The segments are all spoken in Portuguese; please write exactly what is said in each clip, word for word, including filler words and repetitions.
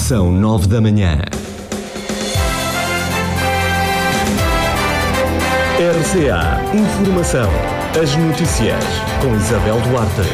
São nove da manhã. R C A Informação. As notícias com Isabel Duarte.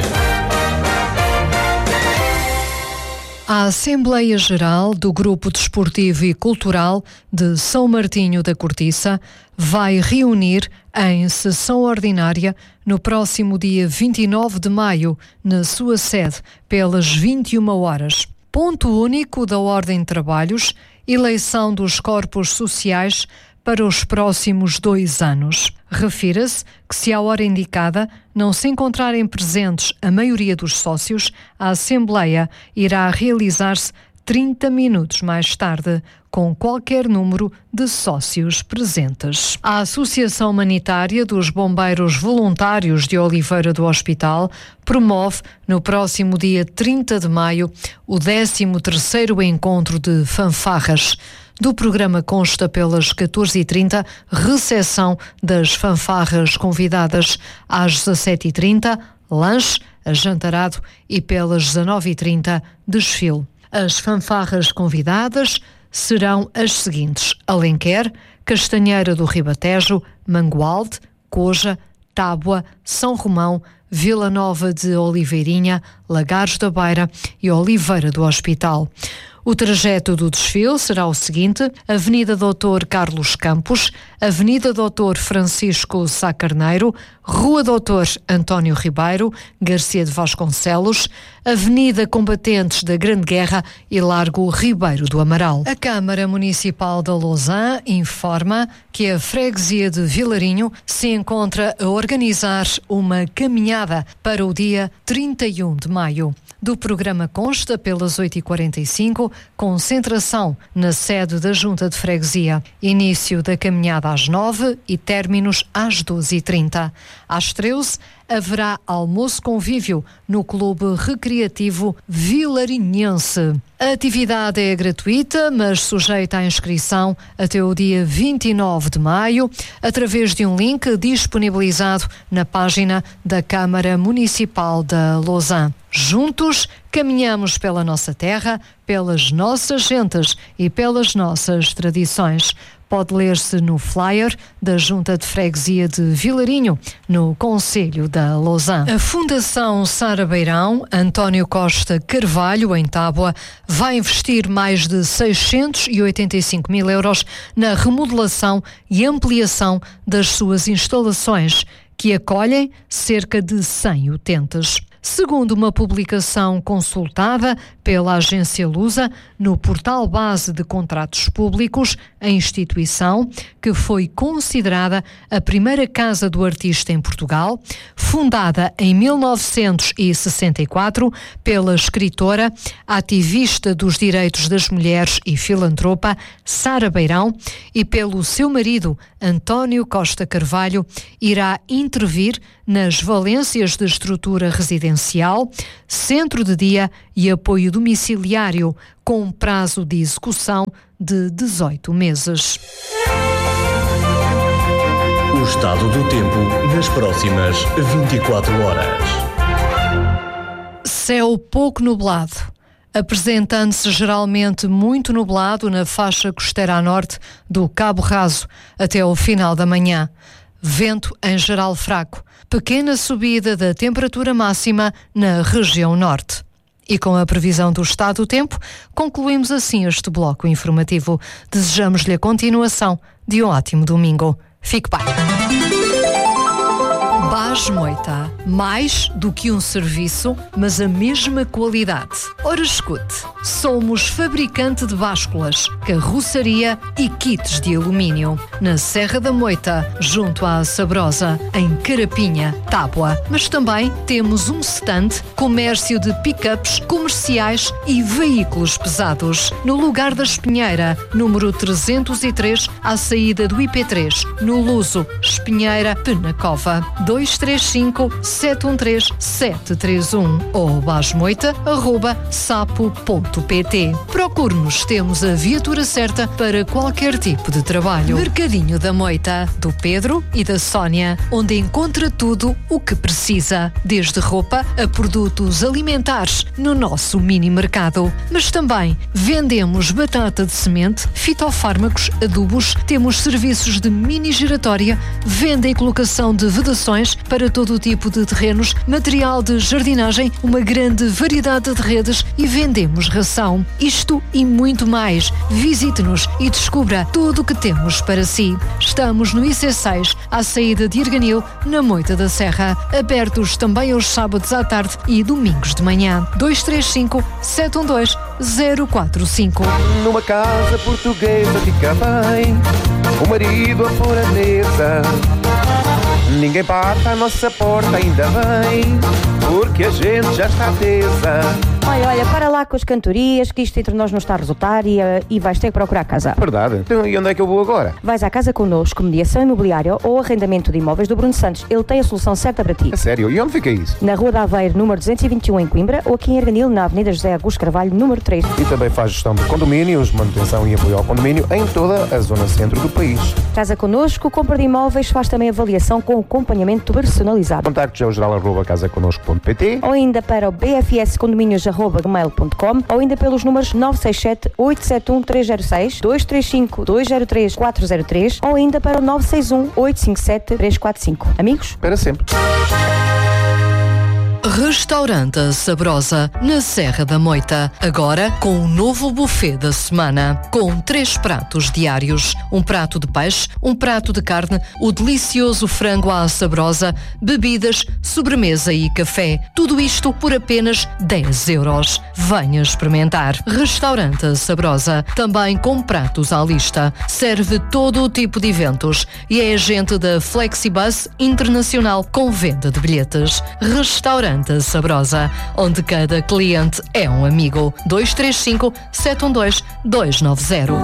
A Assembleia Geral do Grupo Desportivo e Cultural de São Martinho da Cortiça vai reunir em sessão ordinária no próximo dia vinte e nove de maio, na sua sede, pelas vinte e uma horas. Ponto único da ordem de trabalhos, eleição dos corpos sociais para os próximos dois anos. Refira-se que, se à hora indicada não se encontrarem presentes a maioria dos sócios, a Assembleia irá realizar-se trinta minutos mais tarde, com qualquer número de sócios presentes. A Associação Humanitária dos Bombeiros Voluntários de Oliveira do Hospital promove, no próximo dia trinta de maio, o décimo terceiro encontro de fanfarras. Do programa consta, pelas catorze e trinta, recepção das fanfarras convidadas, às dezassete e trinta, lanche, ajantarado e pelas dezanove e trinta, desfile. As fanfarras convidadas serão as seguintes: Alenquer, Castanheira do Ribatejo, Mangualde, Coja, Tábua, São Romão, Vila Nova de Oliveirinha, Lagares da Beira e Oliveira do Hospital. O trajeto do desfile será o seguinte: Avenida doutor Carlos Campos, Avenida doutor Francisco Sá Carneiro, Rua doutor António Ribeiro, Garcia de Vasconcelos, Avenida Combatentes da Grande Guerra e Largo Ribeiro do Amaral. A Câmara Municipal da Lousã informa que a freguesia de Vilarinho se encontra a organizar uma caminhada para o dia trinta e um de maio. Do programa consta, pelas oito e quarenta e cinco, concentração na sede da Junta de Freguesia. Início da caminhada às nove e términos às doze e trinta. Às treze, haverá almoço convívio no Clube Recreativo Vilarinhense. A atividade é gratuita, mas sujeita à inscrição até o dia vinte e nove de maio, através de um link disponibilizado na página da Câmara Municipal da Lousã. Juntos, caminhamos pela nossa terra, pelas nossas gentes e pelas nossas tradições. Pode ler-se no flyer da Junta de Freguesia de Vilarinho, no Concelho da Lousã. A Fundação Sara Beirão, António Costa Carvalho, em Tábua, vai investir mais de seiscentos e oitenta e cinco mil euros na remodelação e ampliação das suas instalações, que acolhem cerca de cem utentes. Segundo uma publicação consultada pela agência Lusa no portal base de contratos públicos, a instituição, que foi considerada a primeira casa do artista em Portugal, fundada em mil novecentos e sessenta e quatro pela escritora, ativista dos direitos das mulheres e filantropa Sara Beirão, e pelo seu marido António Costa Carvalho, irá intervir nas valências de estrutura residencial, centro de dia e apoio domiciliário, com prazo de execução de dezoito meses. O estado do tempo nas próximas vinte e quatro horas. Céu pouco nublado, apresentando-se geralmente muito nublado na faixa costeira a norte do Cabo Raso até ao final da manhã. Vento em geral fraco. Pequena subida da temperatura máxima na região norte. E com a previsão do estado do tempo, concluímos assim este bloco informativo. Desejamos-lhe a continuação de um ótimo domingo. Fique bem. Bás Moita. Mais do que um serviço, mas a mesma qualidade. Ora, escute. Somos fabricante de básculas, carroçaria e kits de alumínio. Na Serra da Moita, junto à Sabrosa, em Carapinha, Tábua. Mas também temos um stand, comércio de pick-ups comerciais e veículos pesados. No lugar da Espinheira, número trezentos e três, à saída do I P três. No Luso, Espinheira, Penacova. dois três cinco, sete um três sete três um ou basmoita arroba sapo ponto pt. Procure-nos, temos a viatura certa para qualquer tipo de trabalho. Mercadinho da Moita, do Pedro e da Sónia, onde encontra tudo o que precisa, desde roupa a produtos alimentares no nosso mini mercado. Mas também vendemos batata de semente, fitofármacos, adubos, temos serviços de mini giratória, venda e colocação de vedações para todo o tipo de terrenos, material de jardinagem, uma grande variedade de redes e vendemos ração. Isto e muito mais. Visite-nos e descubra tudo o que temos para si. Estamos no I C seis, à saída de Erganil, na Moita da Serra. Abertos também aos sábados à tarde e domingos de manhã. dois três cinco, sete um dois, zero quatro cinco. Numa casa portuguesa fica bem, o marido a pôr a mesa. Ninguém bate à nossa porta, ainda bem, porque a gente já está tesa. Olha, olha, para lá com as cantorias, que isto entre nós não está a resultar e, uh, e vais ter que procurar casa. Verdade. Então, e onde é que eu vou agora? Vais à Casa Connosco, mediação imobiliária ou arrendamento de imóveis do Bruno Santos. Ele tem a solução certa para ti. A sério? E onde fica isso? Na Rua da Aveiro, número duzentos e vinte e um, em Coimbra, ou aqui em Erganil, na Avenida José Augusto Carvalho, número três. E também faz gestão de condomínios, manutenção e apoio ao condomínio em toda a zona centro do país. Casa Connosco, compra de imóveis, faz também avaliação com acompanhamento personalizado. Contactos é o geral arroba casa connosco ponto pt ou ainda para o b f s condomínios arroba gmail ponto com ou ainda pelos números nove seis sete, oito sete um, três zero seis, dois três cinco, dois zero três, quatro zero três ou ainda para o nove seis um, oito cinco sete, três quatro cinco. Amigos? Para sempre. Restaurante A Sabrosa, na Serra da Moita. Agora com um novo buffet da semana. Com três pratos diários. Um prato de peixe, um prato de carne, o delicioso frango à sabrosa, bebidas, sobremesa e café. Tudo isto por apenas dez euros. Venha experimentar. Restaurante A Sabrosa. Também com pratos à lista. Serve todo o tipo de eventos e é agente da Flexibus Internacional com venda de bilhetes. Restaurante A Sabrosa, onde cada cliente é um amigo. dois três cinco, sete um dois, dois nove zero.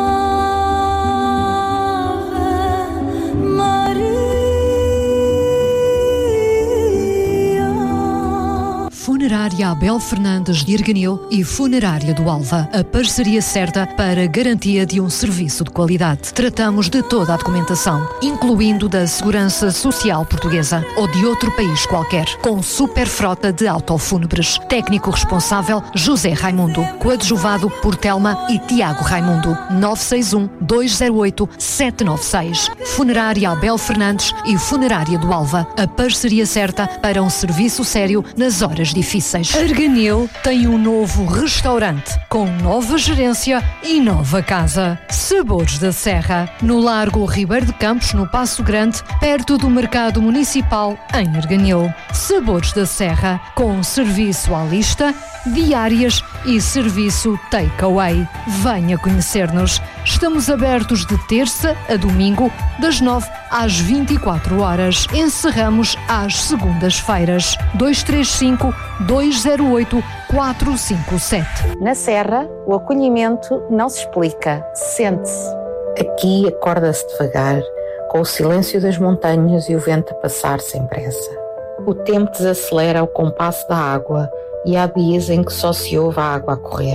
Funerária Abel Fernandes de Erganil e Funerária do Alva. A parceria certa para garantia de um serviço de qualidade. Tratamos de toda a documentação, incluindo da Segurança Social Portuguesa ou de outro país qualquer, com super frota de autofúnebres. Técnico responsável José Raimundo, coadjuvado por Telma e Tiago Raimundo. nove seis um, dois zero oito, sete nove seis. Funerária Abel Fernandes e Funerária do Alva. A parceria certa para um serviço sério nas horas difíceis. Erganil tem um novo restaurante com nova gerência e nova casa. Sabores da Serra, no Largo Ribeiro de Campos, no Passo Grande, perto do Mercado Municipal, em Erganil. Sabores da Serra, com serviço à lista, diárias e serviço takeaway. Venha conhecer-nos. Estamos abertos de terça a domingo, das nove às vinte e quatro horas. Encerramos às segundas-feiras. dois três cinco, dois zero oito, quatro cinco sete. Na Serra, o acolhimento não se explica, sente-se. Aqui acorda-se devagar, com o silêncio das montanhas e o vento a passar sem pressa. O tempo desacelera ao compasso da água e há dias em que só se ouve a água a correr.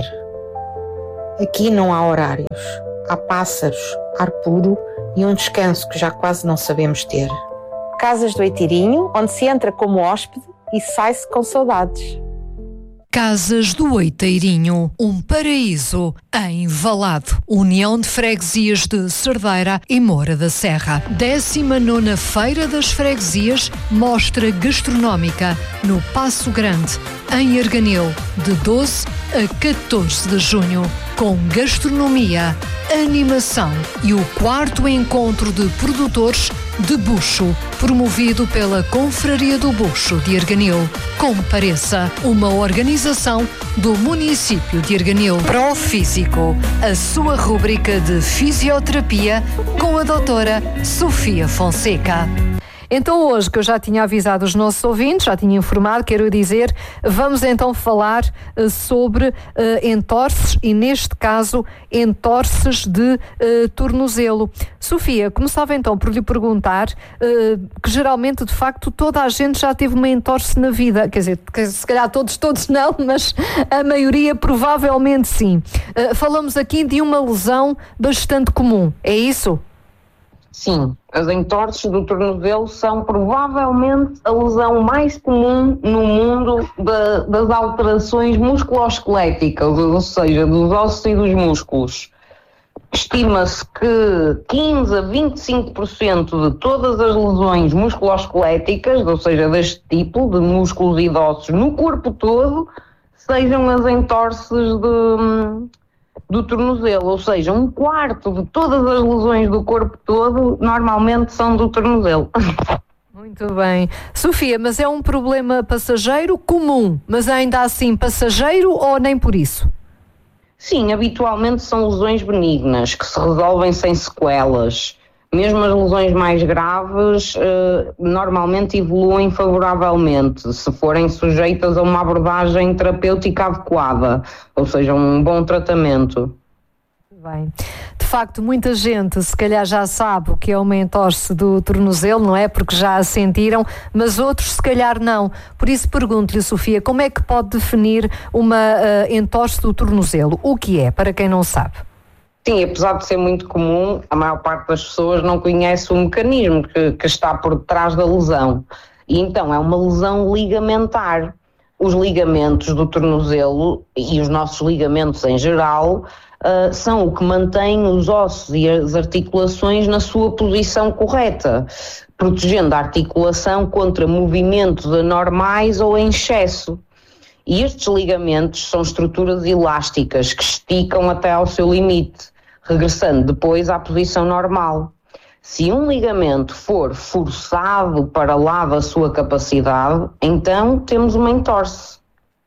Aqui não há horários, há pássaros, ar puro e um descanso que já quase não sabemos ter. Casas do Oitirinho, onde se entra como hóspede e sai-se com saudades. Casas do Oiteirinho, um paraíso em Valado. União de Freguesias de Cerdeira e Moura da Serra. décima nona Feira das Freguesias, mostra gastronómica no Passo Grande, em Erganil, de doze a catorze de junho, com gastronomia, animação e o quarto encontro de produtores de bucho, promovido pela Confraria do Bucho de Erganil. Compareça, uma organização do município de Erganil. Profísico, a sua rúbrica de fisioterapia com a doutora Sofia Fonseca. Então hoje, que eu já tinha avisado os nossos ouvintes, já tinha informado, quero dizer, vamos então falar uh, sobre uh, entorces e neste caso entorces de uh, tornozelo. Sofia, começava então por lhe perguntar uh, que geralmente de facto toda a gente já teve uma entorse na vida, quer dizer, se calhar todos, todos não, mas a maioria provavelmente sim. Uh, falamos aqui de uma lesão bastante comum, é isso? Sim, as entorses do tornozelo são provavelmente a lesão mais comum no mundo da, das alterações musculoesqueléticas, ou seja, dos ossos e dos músculos. Estima-se que quinze a vinte e cinco por cento de todas as lesões musculoesqueléticas, ou seja, deste tipo de músculos e de ossos no corpo todo, sejam as entorses de... do tornozelo, ou seja, um quarto de todas as lesões do corpo todo normalmente são do tornozelo. Muito bem. Sofia, mas é um problema passageiro comum, mas ainda assim passageiro ou nem por isso? Sim, habitualmente são lesões benignas que se resolvem sem sequelas. Mesmo as lesões mais graves eh, normalmente evoluem favoravelmente se forem sujeitas a uma abordagem terapêutica adequada, ou seja, um bom tratamento. Bem, de facto, muita gente se calhar já sabe o que é uma entorse do tornozelo, não é? Porque já a sentiram, mas outros se calhar não. Por isso pergunto-lhe, Sofia, como é que pode definir uma uh, entorse do tornozelo? O que é, para quem não sabe? Sim, apesar de ser muito comum, a maior parte das pessoas não conhece o mecanismo que, que está por detrás da lesão. E então é uma lesão ligamentar. Os ligamentos do tornozelo e os nossos ligamentos em geral uh, são o que mantém os ossos e as articulações na sua posição correta, protegendo a articulação contra movimentos anormais ou em excesso. E estes ligamentos são estruturas elásticas que esticam até ao seu limite, regressando depois à posição normal. Se um ligamento for forçado para lá da sua capacidade, então temos uma entorse.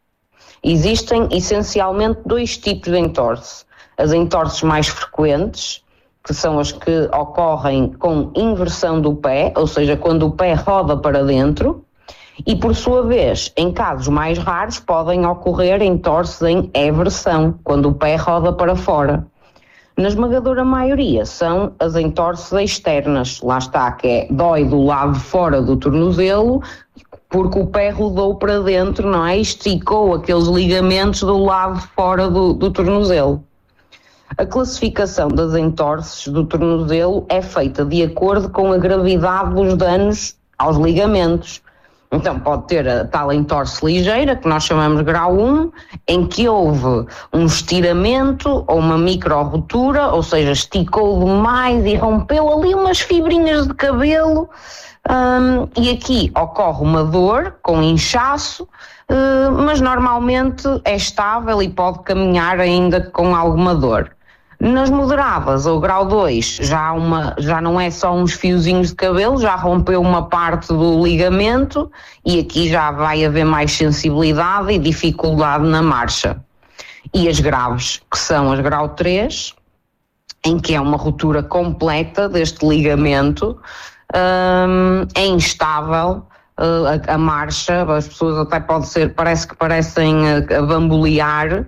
Existem essencialmente dois tipos de entorse. As entorses mais frequentes, que são as que ocorrem com inversão do pé, ou seja, quando o pé roda para dentro, e por sua vez, em casos mais raros, podem ocorrer entorses em eversão, quando o pé roda para fora. Na esmagadora maioria são as entorses externas, lá está, que é dói do lado de fora do tornozelo, porque o pé rodou para dentro, não é? Esticou aqueles ligamentos do lado de fora do, do tornozelo. A classificação das entorses do tornozelo é feita de acordo com a gravidade dos danos aos ligamentos. Então pode ter a tal entorse ligeira, que nós chamamos grau um, em que houve um estiramento ou uma micro-rotura, ou seja, esticou demais e rompeu ali umas fibrinhas de cabelo, um, e aqui ocorre uma dor com inchaço, uh, mas normalmente é estável e pode caminhar ainda com alguma dor. Nas moderadas, ou grau dois, já, uma, já não é só uns fiozinhos de cabelo, já rompeu uma parte do ligamento e aqui já vai haver mais sensibilidade e dificuldade na marcha. E as graves, que são as grau três, em que é uma ruptura completa deste ligamento, hum, é instável a, a marcha, as pessoas até pode ser, parece que parecem a, a bambolear,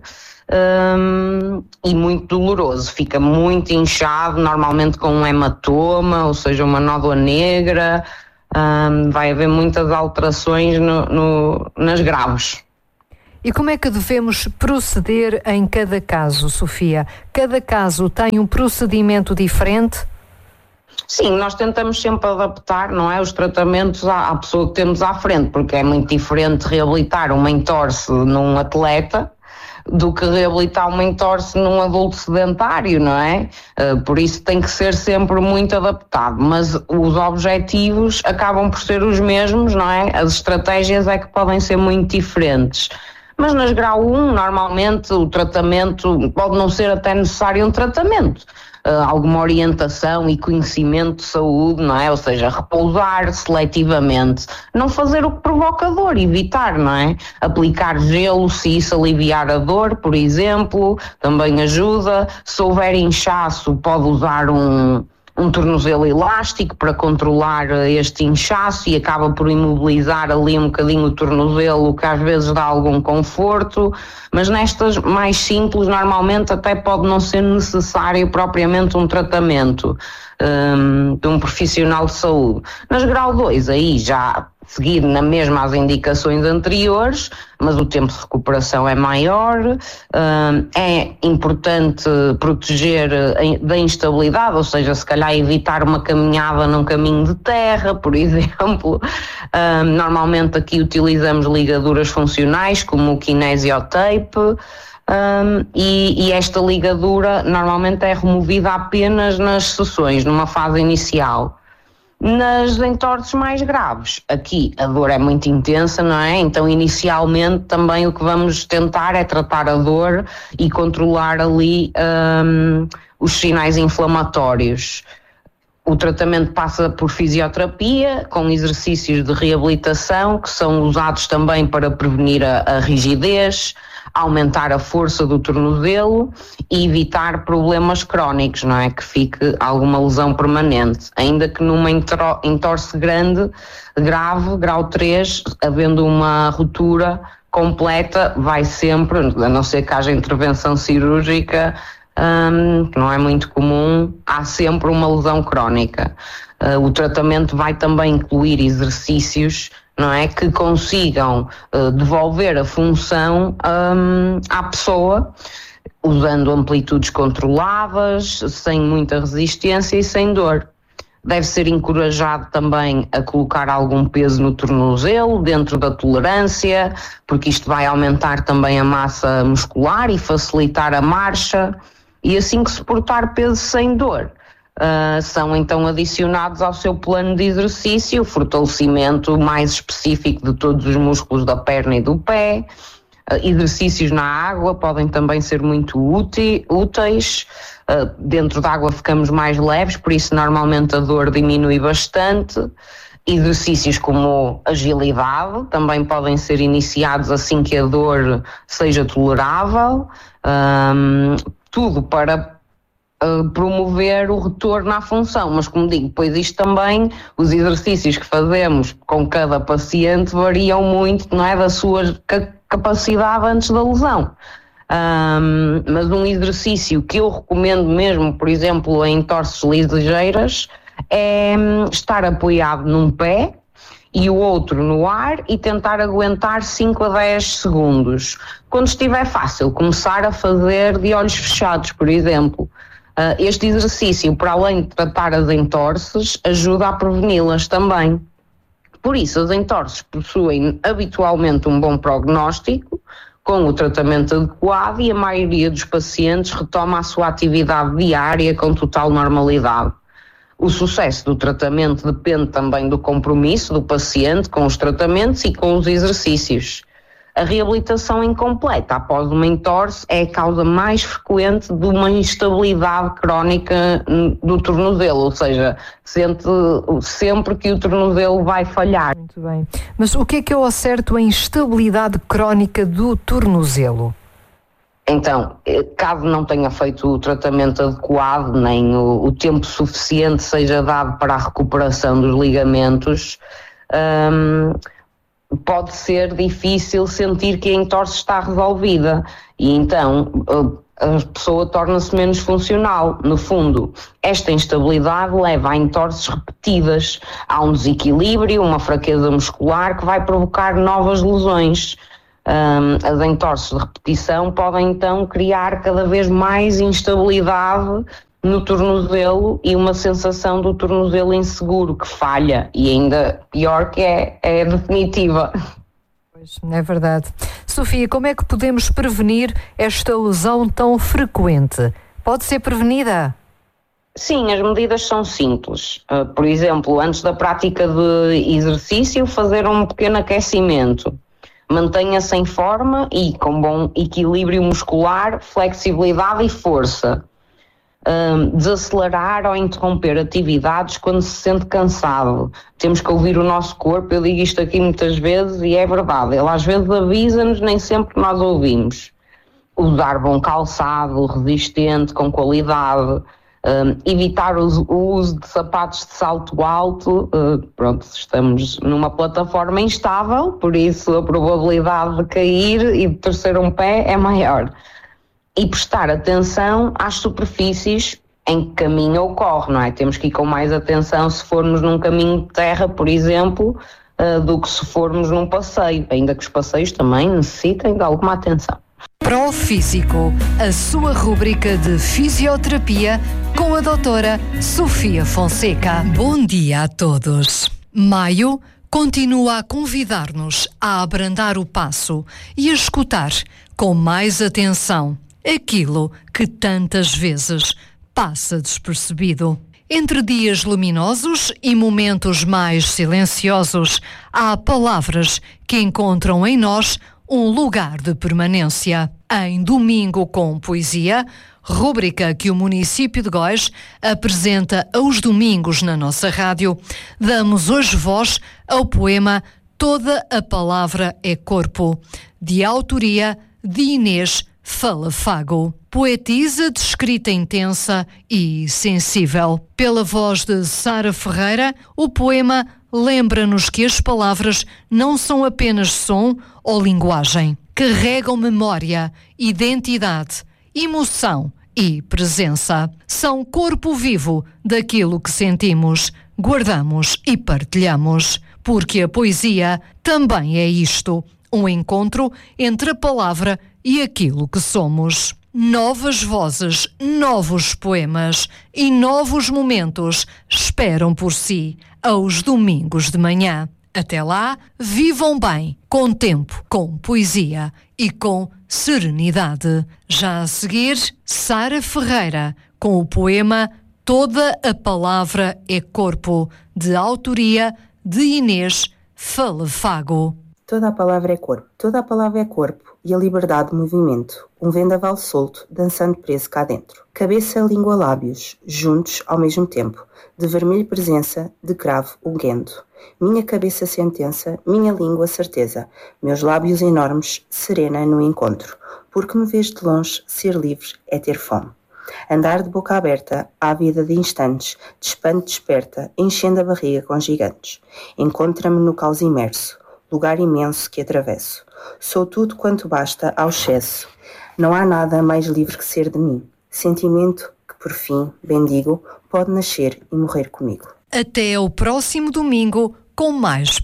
Um, e muito doloroso, fica muito inchado, normalmente com um hematoma, ou seja, uma nódoa negra, um, vai haver muitas alterações no, no, nas graves. E como é que devemos proceder em cada caso, Sofia? Cada caso tem um procedimento diferente? Sim, nós tentamos sempre adaptar, não é, os tratamentos à, à pessoa que temos à frente, porque é muito diferente reabilitar uma entorse num atleta do que reabilitar uma entorse num adulto sedentário, não é? Uh, por isso tem que ser sempre muito adaptado, mas os objetivos acabam por ser os mesmos, não é? As estratégias é que podem ser muito diferentes. Mas nas grau um, normalmente o tratamento, pode não ser até necessário um tratamento, uh, alguma orientação e conhecimento de saúde, não é? Ou seja, repousar seletivamente, não fazer o que provoca dor, evitar, não é? Aplicar gelo se isso aliviar a dor, por exemplo, também ajuda. Se houver inchaço, pode usar um, um tornozelo elástico para controlar este inchaço e acaba por imobilizar ali um bocadinho o tornozelo, o que às vezes dá algum conforto, mas nestas mais simples normalmente até pode não ser necessário propriamente um tratamento um, de um profissional de saúde. Nas grau dois aí já seguir na mesma as indicações anteriores, mas o tempo de recuperação é maior, é importante proteger da instabilidade, ou seja, se calhar evitar uma caminhada num caminho de terra, por exemplo. Normalmente aqui utilizamos ligaduras funcionais como o kinesiotape, Um, e, e esta ligadura normalmente é removida apenas nas sessões, numa fase inicial. Nas entorses mais graves, aqui a dor é muito intensa, não é? Então inicialmente também o que vamos tentar é tratar a dor e controlar ali um, os sinais inflamatórios. O tratamento passa por fisioterapia, com exercícios de reabilitação que são usados também para prevenir a, a rigidez, aumentar a força do tornozelo e evitar problemas crónicos, não é? Que fique alguma lesão permanente. Ainda que numa entorse grande, grave, grau três, havendo uma ruptura completa, vai sempre, a não ser que haja intervenção cirúrgica, um, que não é muito comum, há sempre uma lesão crónica. Uh, o tratamento vai também incluir exercícios, não é, que consigam uh, devolver a função um, à pessoa, usando amplitudes controladas, sem muita resistência e sem dor. Deve ser encorajado também a colocar algum peso no tornozelo, dentro da tolerância, porque isto vai aumentar também a massa muscular e facilitar a marcha, e assim que suportar peso sem dor. Uh, são então adicionados ao seu plano de exercício o fortalecimento mais específico de todos os músculos da perna e do pé. Uh, exercícios na água podem também ser muito úti- úteis. Uh, dentro da água ficamos mais leves, por isso normalmente a dor diminui bastante. Exercícios como agilidade também podem ser iniciados assim que a dor seja tolerável. Um, tudo para promover o retorno à função, mas como digo, pois isto também, os exercícios que fazemos com cada paciente variam muito, não é, da sua capacidade antes da lesão. Um, mas um exercício que eu recomendo mesmo, por exemplo, em entorses ligeiras, é estar apoiado num pé e o outro no ar e tentar aguentar cinco a dez segundos. Quando estiver fácil, começar a fazer de olhos fechados, por exemplo. Uh, este exercício, para além de tratar as entorses, ajuda a preveni-las também. Por isso, as entorses possuem habitualmente um bom prognóstico, com o tratamento adequado, e a maioria dos pacientes retoma a sua atividade diária com total normalidade. O sucesso do tratamento depende também do compromisso do paciente com os tratamentos e com os exercícios. A reabilitação incompleta após uma entorse é a causa mais frequente de uma instabilidade crónica do tornozelo, ou seja, sente sempre que o tornozelo vai falhar. Muito bem. Mas o que é que é ao certo a instabilidade crónica do tornozelo? Então, caso não tenha feito o tratamento adequado, nem o, o tempo suficiente seja dado para a recuperação dos ligamentos, hum, pode ser difícil sentir que a entorse está resolvida e então a pessoa torna-se menos funcional. No fundo, esta instabilidade leva a entorses repetidas. Há um desequilíbrio, uma fraqueza muscular que vai provocar novas lesões. Um, as entorses de repetição podem então criar cada vez mais instabilidade no tornozelo e uma sensação do tornozelo inseguro que falha e ainda pior que é, é definitiva. Pois, é verdade. Sofia, como é que podemos prevenir esta lesão tão frequente? Pode ser prevenida? Sim, as medidas são simples. Uh, por exemplo, antes da prática de exercício, fazer um pequeno aquecimento. Mantenha-se em forma e com bom equilíbrio muscular, flexibilidade e força. Um, desacelerar ou interromper atividades quando se sente cansado. Temos que ouvir o nosso corpo. Eu digo isto aqui muitas vezes e é verdade. Ele às vezes avisa-nos, nem sempre nós ouvimos. Usar bom calçado, resistente, com qualidade. Uh, evitar o, o uso de sapatos de salto alto. Uh, pronto, estamos numa plataforma instável, por isso a probabilidade de cair e de torcer um pé é maior. E prestar atenção às superfícies em que caminha ou corre, não é? Temos que ir com mais atenção se formos num caminho de terra, por exemplo, uh, do que se formos num passeio, ainda que os passeios também necessitem de alguma atenção. Profísico, a sua rúbrica de fisioterapia com a doutora Sofia Fonseca. Bom dia a todos. Maio continua a convidar-nos a abrandar o passo e a escutar com mais atenção aquilo que tantas vezes passa despercebido. Entre dias luminosos e momentos mais silenciosos, há palavras que encontram em nós um lugar de permanência. Em Domingo com Poesia, rúbrica que o município de Góis apresenta aos domingos na nossa rádio, damos hoje voz ao poema Toda a Palavra é Corpo, de autoria de Inês Falafago. Poetisa de escrita intensa e sensível. Pela voz de Sara Ferreira, o poema lembra-nos que as palavras não são apenas som ou linguagem. Carregam memória, identidade, emoção e presença. São corpo vivo daquilo que sentimos, guardamos e partilhamos. Porque a poesia também é isto, um encontro entre a palavra e aquilo que somos. Novas vozes, novos poemas e novos momentos esperam por si aos domingos de manhã. Até lá, vivam bem, com tempo, com poesia e com serenidade. Já a seguir, Sara Ferreira, com o poema Toda a Palavra é Corpo, de autoria de Inês Falafago. Toda a palavra é corpo, toda a palavra é corpo e a liberdade de movimento, um vendaval solto, dançando preso cá dentro. Cabeça, língua, lábios, juntos ao mesmo tempo, de vermelho presença, de cravo, o guendo. Minha cabeça sentença, minha língua certeza, meus lábios enormes, serena no encontro, porque me vês de longe, ser livre é ter fome. Andar de boca aberta, ávida de instantes, de espanto desperta, enchendo a barriga com gigantes. Encontra-me no caos imerso, lugar imenso que atravesso. Sou tudo quanto basta ao excesso. Não há nada mais livre que ser de mim. Sentimento que, por fim, bendigo, pode nascer e morrer comigo. Até o próximo domingo com mais